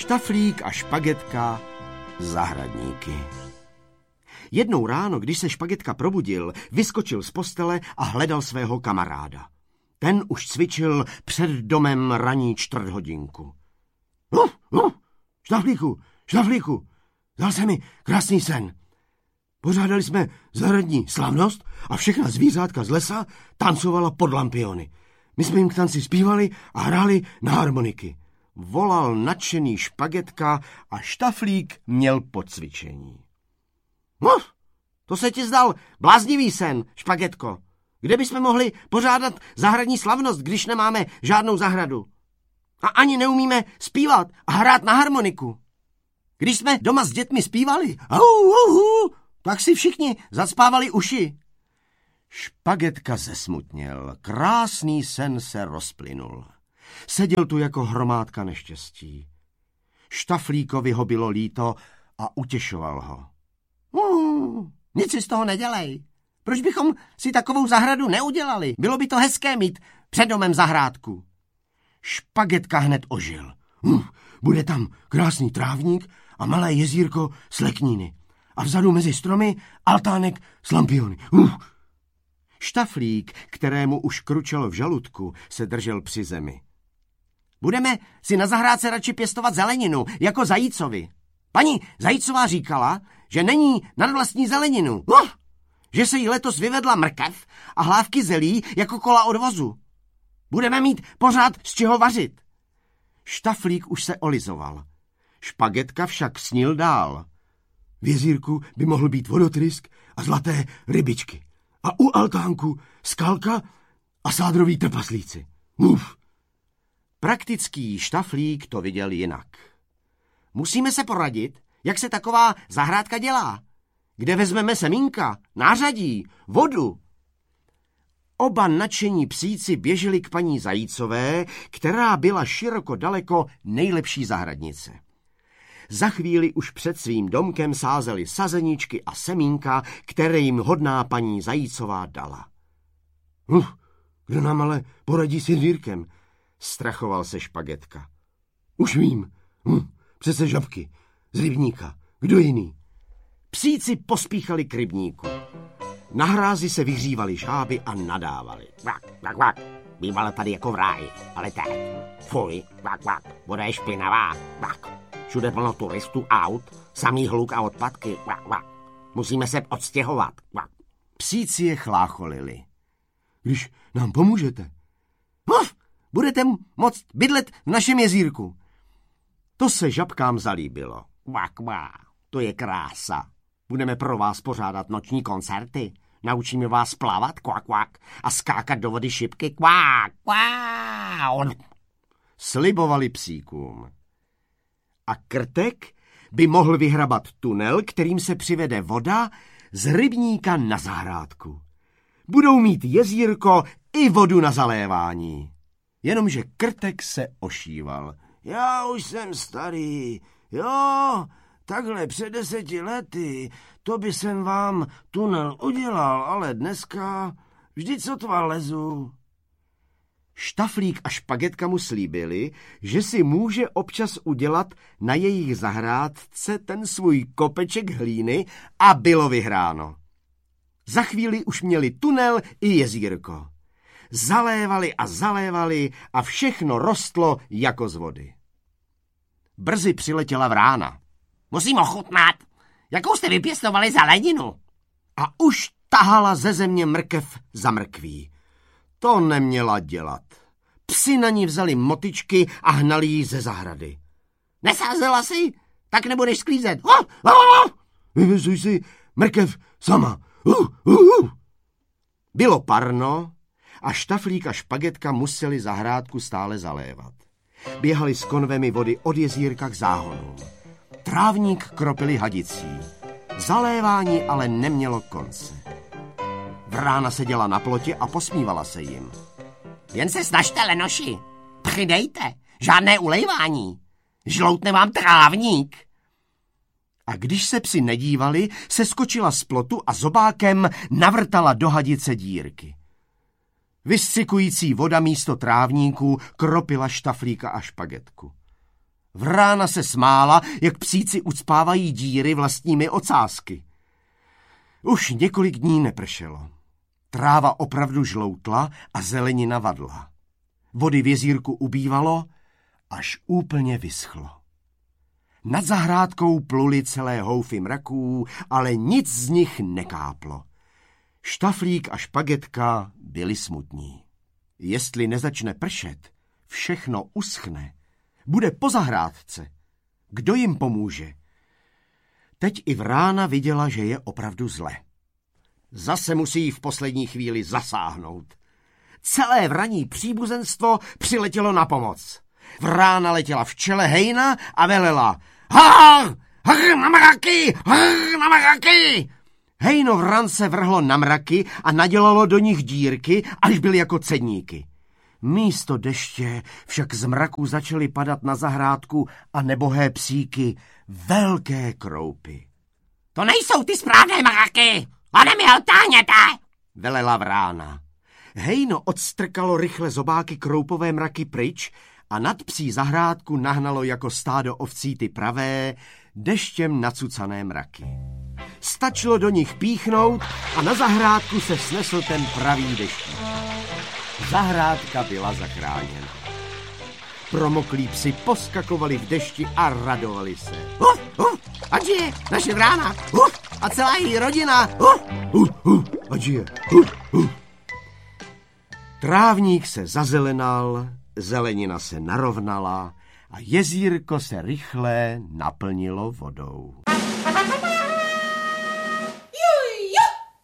Štaflík a Špagetka zahradníky. Jednou ráno, když se Špagetka probudil, vyskočil z postele a hledal svého kamaráda. Ten už cvičil před domem raní 4:15. Štaflíku, dal se mi krásný sen. Pořádali jsme zahradní slavnost a všechna zvířátka z lesa tancovala pod lampiony. My jsme jim k tanci zpívali a hráli na harmoniky. Volal nadšený Špagetka a Štaflík měl po cvičení. To se ti zdal bláznivý sen, Špagetko. Kde bychom mohli pořádat zahradní slavnost, když nemáme žádnou zahradu? A ani neumíme zpívat a hrát na harmoniku. Když jsme doma s dětmi zpívali, tak si všichni zacpávali uši. Špagetka zesmutněl, krásný sen se rozplynul. Seděl tu jako hromádka neštěstí. Štaflíkovi ho bylo líto a utěšoval ho. Nic si z toho nedělej. Proč bychom si takovou zahradu neudělali? Bylo by to hezké mít před domem zahrádku. Špagetka hned ožil. Bude tam krásný trávník a malé jezírko s lekníny. A vzadu mezi stromy altánek s lampiony. Štaflík, kterému už kručelo v žaludku, se držel při zemi. Budeme si na zahrádce radši pěstovat zeleninu, jako Zajícovi. Paní Zajícová říkala, že není nad vlastní zeleninu. Že se jí letos vyvedla mrkev a hlávky zelí jako kola od vozu. Budeme mít pořád z čeho vařit. Štaflík už se olizoval. Špagetka však snil dál. V jezírku by mohl být vodotrysk a zlaté rybičky. A u altánku skalka a sádroví trpaslíci. Praktický Štaflík to viděl jinak. Musíme se poradit, jak se taková zahrádka dělá. Kde vezmeme semínka, nářadí, vodu. Oba nadšení psíci běželi k paní Zajícové, která byla široko daleko nejlepší zahradnice. Za chvíli už před svým domkem sázeli sazeničky a semínka, které jim hodná paní Zajícová dala. Kdo nám ale poradí s jezírkem? Strachoval se Špagetka. Už vím, přece žabky, z rybníka, kdo jiný? Psíci pospíchali k rybníku. Na hrázi se vyhřívali žáby a nadávali. Kvak, bývala tady jako v ráji, ale teď. Fuj, kvak, voda je špinavá, kvak. Všude plno turistů, aut, samý hluk a odpadky, kvak. Musíme se odstěhovat, kvak. Psíci je chlácholili. Když nám pomůžete, budete moct bydlet v našem jezírku. To se žabkám zalíbilo. Kvak, to je krása. Budeme pro vás pořádat noční koncerty. Naučíme vás plavat, kvak, a skákat do vody šipky, kvak. Slibovali psíkům. A Krtek by mohl vyhrabat tunel, kterým se přivede voda z rybníka na zahrádku. Budou mít jezírko i vodu na zalévání. Jenomže Krtek se ošíval. Já už jsem starý, takhle před 10 lety, to by jsem vám tunel udělal, ale dneska vždyť sotva lezu. Štaflík a Špagetka mu slíbili, že si může občas udělat na jejich zahrádce ten svůj kopeček hlíny a bylo vyhráno. Za chvíli už měli tunel i jezírko. Zalévali a všechno rostlo jako z vody. Brzy přiletěla vrána. Musím ochutnat, jakou jste vypěstovali zeleninu. A už tahala ze země mrkev za mrkví. To neměla dělat. Psi na ní vzali motyčky a hnali ji ze zahrady. Nesázela si? Tak nebudeš sklízet. Vyvezuj si mrkev sama. Bylo parno a Štaflík a Špagetka museli zahrádku stále zalévat. Běhali s konvemi vody od jezírka k záhonům. Trávník kropili hadicí. Zalévání ale nemělo konce. Vrána seděla na plotě a posmívala se jim. Jen se snažte, lenoši. Přidejte. Žádné ulejvání. Žloutne vám trávník. A když se psi nedívali, seskočila z plotu a zobákem navrtala do hadice dírky. Vystřikující voda místo trávníků kropila Štaflíka a Špagetku. Vrána se smála, jak psíci ucpávají díry vlastními ocásky. Už několik dní nepršelo. Tráva opravdu žloutla a zelenina vadla. Vody v jezírku ubývalo, až úplně vyschlo. Nad zahrádkou pluly celé houfy mraků, ale nic z nich nekáplo. Štaflík a Špagetka byli smutní. Jestli nezačne pršet, všechno uschne. Bude po zahrádce. Kdo jim pomůže? Teď i Vrána viděla, že je opravdu zle. Zase musí v poslední chvíli zasáhnout. Celé vraní příbuzenstvo přiletělo na pomoc. Vrána letěla v čele hejna a velela: Har! Har na mraky! Har na mraky! Hejno vran se vrhlo na mraky a nadělalo do nich dírky, až byly jako cedníky. Místo deště však z mraků začaly padat na zahrádku a nebohé psíky velké kroupy. To nejsou ty správné mraky! Ode mě odtáhněte! Velela Vrána. Hejno odstrkalo rychle zobáky kroupové mraky pryč a nad psí zahrádku nahnalo jako stádo ovcí ty pravé, deštěm nacucané mraky. Stačilo do nich píchnout a na zahrádku se snesl ten pravý deštík. Zahrádka byla zachráněna. Promoklí psi poskakovali v dešti a radovali se. Ať je naše Vrána! A celá její rodina! Ať je! Trávník se zazelenal, zelenina se narovnala a jezírko se rychle naplnilo vodou.